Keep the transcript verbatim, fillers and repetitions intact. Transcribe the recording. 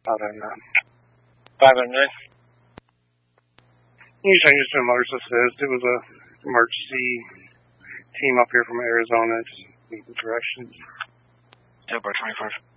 five oh nine. five oh nine. You can change it to Motors Assist. It was a emergency team up here from Arizona. Just need the directions. Tobar twenty-four.